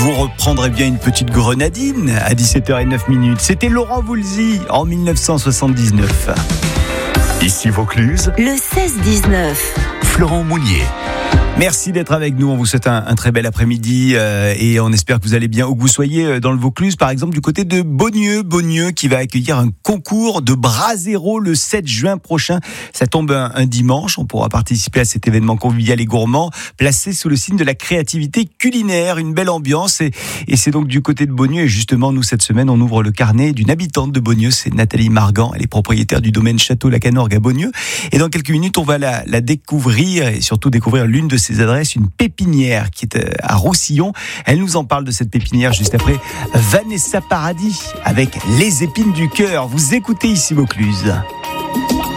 vous reprendrez bien une petite grenadine à 17h09. C'était Laurent Voulzy en 1979. Ici Vaucluse, le 16-19. Florent Mounier. Merci d'être avec nous. On vous souhaite un très bel après-midi et on espère que vous allez bien où que vous soyez dans le Vaucluse, par exemple du côté de Beaunieu qui va accueillir un concours de Brasero le 7 juin prochain. Ça tombe un dimanche. On pourra participer à cet événement convivial et gourmand placé sous le signe de la créativité culinaire. Une belle ambiance et c'est donc du côté de Beaunieu. Et justement, nous cette semaine, on ouvre le carnet d'une habitante de Beaunieu. C'est Nathalie Margan. Elle est propriétaire du domaine Château La Canorgue à Beaunieu. Et dans quelques minutes, on va la découvrir et surtout découvrir l'une de ses adresses, une pépinière qui est à Roussillon. Elle nous en parle de cette pépinière juste après Vanessa Paradis avec Les épines du cœur. Vous écoutez ici Vaucluse.